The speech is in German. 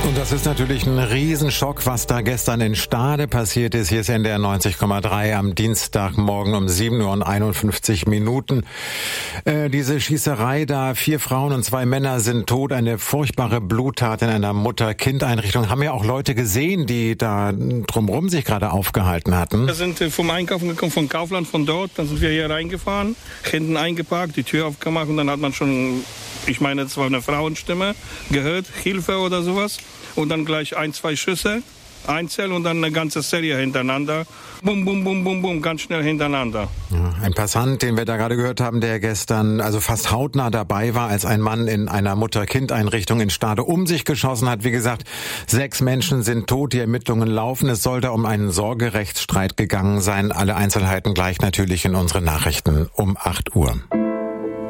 Und das ist natürlich ein Riesenschock, was da gestern in Stade passiert ist. Hier ist NDR 90,3 am Dienstagmorgen um 7:51 Uhr. Diese Schießerei da, 4 Frauen und 2 Männer sind tot. Eine furchtbare Bluttat in einer Mutter-Kind-Einrichtung. Haben ja auch Leute gesehen, die da drumherum sich gerade aufgehalten hatten. Wir sind vom Einkaufen gekommen, von Kaufland, von dort. Dann sind wir hier reingefahren, hinten eingeparkt, die Tür aufgemacht und dann hat man schon, ich meine, es war eine Frauenstimme, gehört, Hilfe oder sowas. Und dann gleich 1, 2 Schüsse, einzeln und dann eine ganze Serie hintereinander. Bum, bum, bum, bum, bum, ganz schnell hintereinander. Ja, ein Passant, den wir da gerade gehört haben, der gestern also fast hautnah dabei war, als ein Mann in einer Mutter-Kind-Einrichtung in Stade um sich geschossen hat. Wie gesagt, 6 Menschen sind tot, die Ermittlungen laufen. Es soll da um einen Sorgerechtsstreit gegangen sein. Alle Einzelheiten gleich natürlich in unseren Nachrichten um 8 Uhr.